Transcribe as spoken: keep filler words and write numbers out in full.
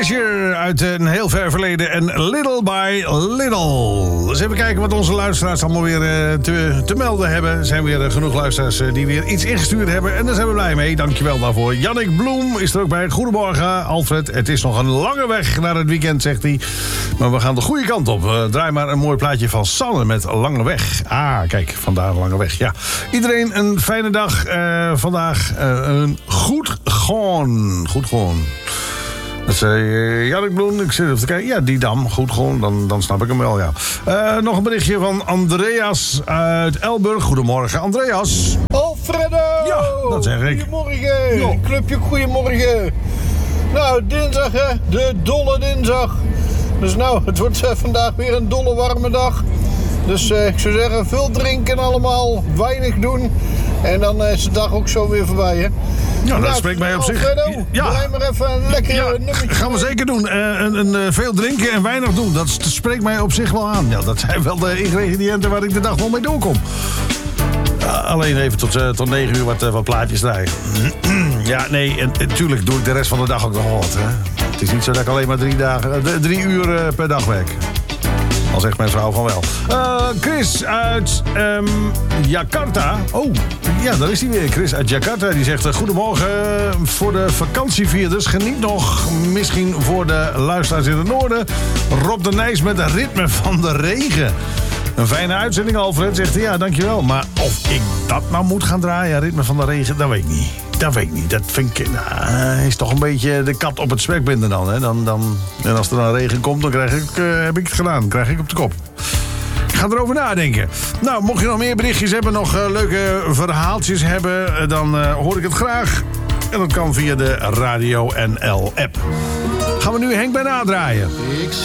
Pleasure uit een heel ver verleden en Little by Little. Dus even kijken wat onze luisteraars allemaal weer uh, te, te melden hebben. Er zijn weer uh, genoeg luisteraars uh, die weer iets ingestuurd hebben. En daar zijn we blij mee. Dankjewel daarvoor. Jannik Bloem is er ook bij. Goedemorgen, Alfred. Het is nog een lange weg naar het weekend, zegt hij. Maar we gaan de goede kant op. Uh, draai maar een mooi plaatje van Sanne met Lange Weg. Ah, kijk, vandaar Lange Weg. Ja. Iedereen een fijne dag. Uh, vandaag uh, een goed gewoon. Goed gewoon. Dat zei uh, Jannik Bloem. Ik zit even te kijken. Ja, die dam. Goed gewoon. Dan, dan snap ik hem wel, ja. Uh, nog een berichtje van Andreas uit Elburg. Goedemorgen, Andreas. Alfredo! Ja, dat zeg ik. Goedemorgen. Jo. Clubje, goedemorgen. Nou, dinsdag, hè. De dolle dinsdag. Dus nou, het wordt uh, vandaag weer een dolle warme dag. Dus uh, ik zou zeggen, veel drinken allemaal. Weinig doen. En dan uh, is de dag ook zo weer voorbij, hè. Ja, dat nou, spreekt mij op zich. Alfredo, Ja, draai maar even een lekker ja, nummertje. gaan we zeker doen. Uh, een, een, uh, veel drinken en weinig doen. Dat spreekt mij op zich wel aan. Ja, dat zijn wel de ingrediënten waar ik de dag wel mee doorkom. Uh, alleen even tot, uh, tot negen uur wat, uh, wat plaatjes draaien. Ja, nee, en natuurlijk doe ik de rest van de dag ook nog wel wat. Hè. Het is niet zo dat ik alleen maar drie, dagen, uh, drie uur uh, per dag werk. Al zegt mijn vrouw van wel. Uh, Chris uit um, Jakarta. Oh, ja, daar is hij weer. Chris uit Jakarta. Die zegt, uh, goedemorgen voor de vakantievierders. Geniet nog misschien voor de luisteraars in het noorden. Rob de Nijs met het ritme van de regen. Een fijne uitzending, Alfred. Zegt hij, ja, dankjewel. Maar of ik dat nou moet gaan draaien, ritme van de regen, dat weet ik niet. Dat weet ik niet. Dat vind ik, nou, is toch een beetje de kat op het spek binden dan, hè? Dan, dan. En als er dan regen komt, dan krijg ik, uh, heb ik het gedaan. Dan krijg ik op de kop. Ik ga erover nadenken. Nou, mocht je nog meer berichtjes hebben, nog uh, leuke verhaaltjes hebben, uh, dan uh, hoor ik het graag. En dat kan via de Radio N L app. Gaan we nu Henk bij nadraaien.